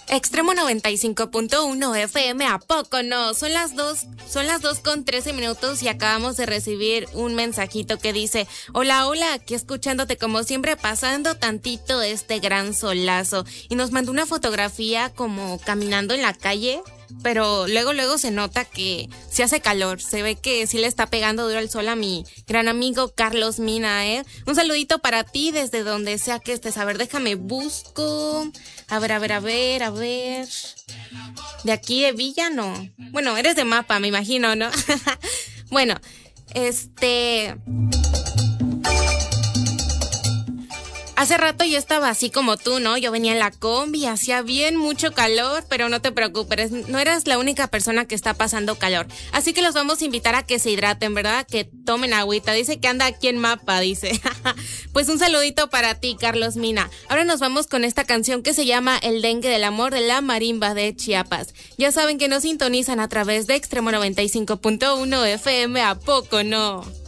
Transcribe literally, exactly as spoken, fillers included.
Extremo noventa y cinco punto uno F M, ¿a poco no? Son las dos, son las dos con trece minutos y acabamos de recibir un mensajito que dice: hola, hola, aquí escuchándote como siempre, pasando tantito este gran solazo. Y nos mandó una fotografía como caminando en la calle, pero luego, luego se nota que sí hace calor. Se ve que sí le está pegando duro el sol a mi gran amigo Carlos Mina, ¿eh? Un saludito para ti desde donde sea que estés. A ver, déjame busco. A ver, a ver, a ver, a ver. De aquí de Villa, no. Bueno, eres de Mapa, me imagino, ¿no? Bueno, este... Hace rato yo estaba así como tú, ¿no? Yo venía en la combi, hacía bien mucho calor, pero no te preocupes, no eras la única persona que está pasando calor. Así que los vamos a invitar a que se hidraten, ¿verdad? Que tomen agüita. Dice que anda aquí en Mapa, dice. Pues un saludito para ti, Carlos Mina. Ahora nos vamos con esta canción que se llama El Dengue del Amor de la Marimba de Chiapas. Ya saben que nos sintonizan a través de Extremo noventa y cinco punto uno F M, ¿a poco no?